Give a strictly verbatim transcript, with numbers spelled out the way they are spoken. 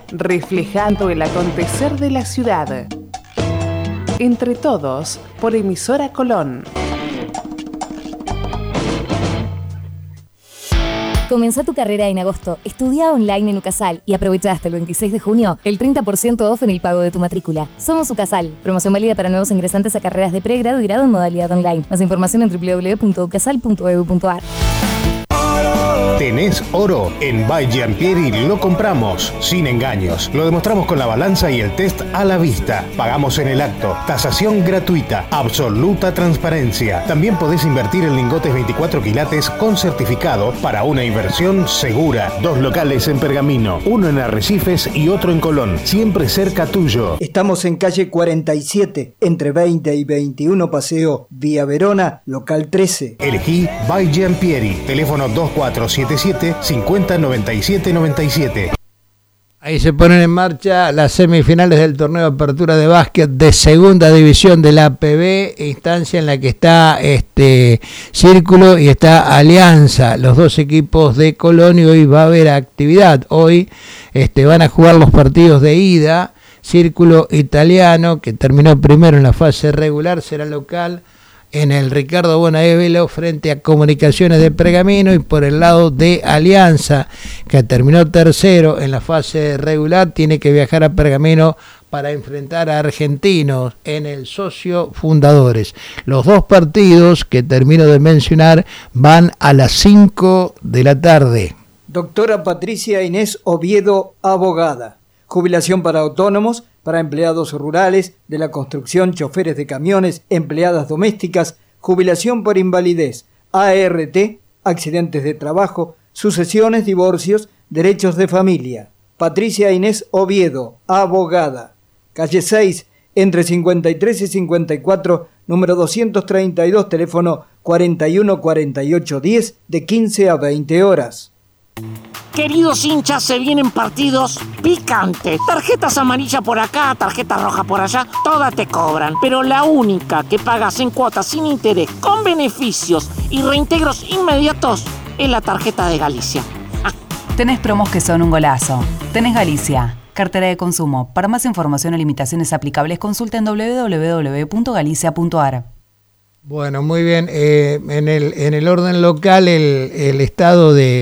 reflejando el acontecer de la ciudad. Entre todos, por Emisora Colón. Comenzá tu carrera en agosto. Estudia online en UCASAL y aprovecha hasta el veintiséis de junio el treinta por ciento off en el pago de tu matrícula. Somos UCASAL. Promoción válida para nuevos ingresantes a carreras de pregrado y grado en modalidad online. Más información en doble u doble u doble u punto ucasal punto e d u punto a r. ¿Tenés oro? En By Giampieri lo compramos, sin engaños. Lo demostramos con la balanza y el test a la vista. Pagamos en el acto. Tasación gratuita. Absoluta transparencia. También podés invertir en lingotes veinticuatro quilates con certificado para una inversión segura. Dos locales en Pergamino, uno en Arrecifes y otro en Colón. Siempre cerca tuyo. Estamos en calle cuarenta y siete, entre veinte y veintiuno, Paseo Vía Verona, local trece. Elegí By Giampieri. Teléfono dos cuatro siete siete, cincuenta, noventa y siete, noventa y siete. Ahí se ponen en marcha las semifinales del torneo de apertura de básquet de segunda división de la A P B, instancia en la que está este Círculo y está Alianza, los dos equipos de Colón, y hoy va a haber actividad. Hoy este, van a jugar los partidos de ida. Círculo Italiano, que terminó primero en la fase regular, será local en el Ricardo Bonaevelo frente a Comunicaciones de Pergamino, y por el lado de Alianza, que terminó tercero en la fase regular, tiene que viajar a Pergamino para enfrentar a Argentinos en el Socio Fundadores. Los dos partidos que termino de mencionar van a las cinco de la tarde. Doctora Patricia Inés Oviedo, abogada. Jubilación para autónomos, para empleados rurales, de la construcción, choferes de camiones, empleadas domésticas, jubilación por invalidez, A R T, accidentes de trabajo, sucesiones, divorcios, derechos de familia. Patricia Inés Oviedo, abogada. Calle seis, entre cincuenta y tres y cincuenta y cuatro, número doscientos treinta y dos, teléfono cuarenta y uno cuarenta y ocho diez, de quince a veinte horas. Queridos hinchas, se vienen partidos picantes. Tarjetas amarillas por acá, tarjetas rojas por allá, todas te cobran. Pero la única que pagas en cuotas sin interés, con beneficios y reintegros inmediatos, es la tarjeta de Galicia. Ah. Tenés promos que son un golazo. Tenés Galicia, cartera de consumo. Para más información o limitaciones aplicables, consulta en doble u doble u doble u punto galicia punto a r. Bueno, muy bien. Eh, en el, en el orden local, el, el estado de